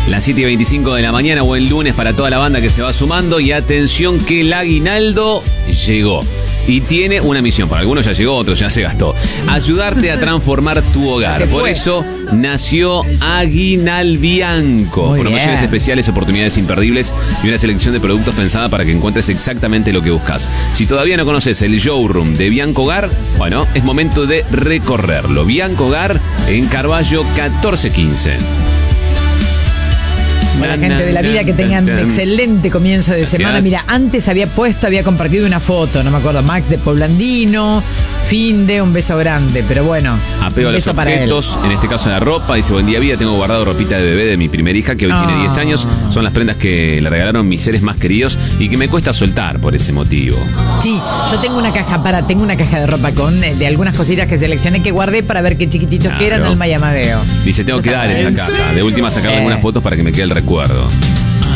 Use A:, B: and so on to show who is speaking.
A: Las 7:25 de la mañana, buen lunes para toda la banda que se va sumando. Y atención que el aguinaldo llegó. Y tiene una misión. Para algunos ya llegó, otros ya se gastó. Ayudarte a transformar tu hogar. Por eso nació Aguinalbianco. Promociones especiales, oportunidades imperdibles y una selección de productos pensada para que encuentres exactamente lo que buscas. Si todavía no conoces el showroom de Bianco Hogar, bueno, es momento de recorrerlo. Bianco Hogar en Carballo 1415.
B: Hola, gente de la vida, que tengan excelente comienzo de semana. Mira, antes había compartido una foto, no me acuerdo, Max de Poblandino, Finde, un beso grande, pero bueno.
A: Apego a los objetos, en este caso la ropa. Dice, buen día, vida, tengo guardado ropita de bebé de mi primera hija, que hoy tiene 10 años. Son las prendas que le regalaron mis seres más queridos y que me cuesta soltar por ese motivo.
B: Sí, yo tengo una caja de ropa con de algunas cositas que seleccioné, que guardé para ver qué chiquititos que eran, Alma y Amadeo.
A: Dice, tengo que dar esa caja. De última sacarle algunas fotos para que me quede el recuerdo.